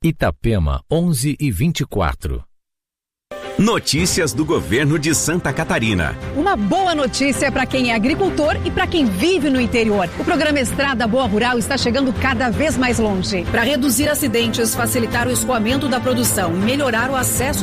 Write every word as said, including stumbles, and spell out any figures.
Itapema, onze e vinte e quatro. Notícias do governo de Santa Catarina. Uma boa notícia para quem é agricultor e para quem vive no interior. O programa Estrada Boa Rural está chegando cada vez mais longe. Para reduzir acidentes, facilitar o escoamento da produção e melhorar o acesso